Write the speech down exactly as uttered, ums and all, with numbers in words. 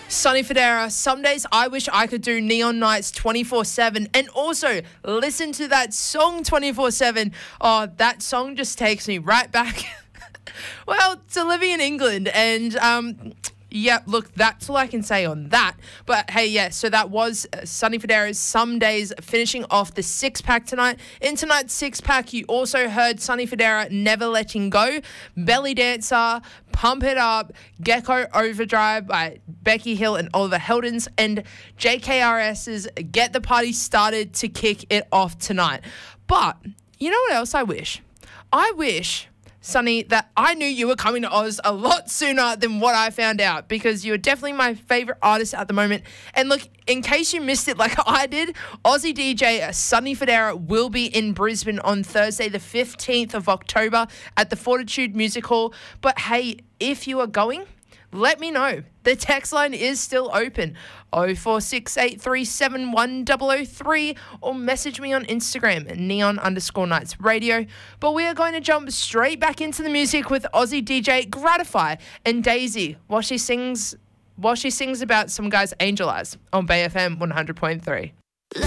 Sonny Fodera, some days I wish I could do Neon Nights twenty-four seven and also listen to that song twenty-four seven. Oh, that song just takes me right back, well, to living in England. And, um... yeah, look, that's all I can say on that. But hey, yeah, so that was uh, Sonny Fodera's Some Days finishing off the six-pack tonight. In tonight's six-pack, you also heard Sonny Fodera, Never Letting Go, Belly Dancer, Pump It Up, Gecko Overdrive by Becky Hill and Oliver Heldens, and J K R S's Get the Party Started to kick it off tonight. But you know what else I wish? I wish... Sonny, that I knew you were coming to Oz a lot sooner than what I found out, because you're definitely my favourite artist at the moment. And look, in case you missed it like I did, Aussie D J Sonny Fodera will be in Brisbane on Thursday the fifteenth of October at the Fortitude Music Hall. But hey, if you are going, let me know. The text line is still open, oh four six eight three seven one zero zero three, or message me on Instagram at neon underscore nights radio. But we are going to jump straight back into the music with Aussie D J Gratify and Daisy while she sings while she sings about some guy's angel eyes on Bay F M one hundred point three.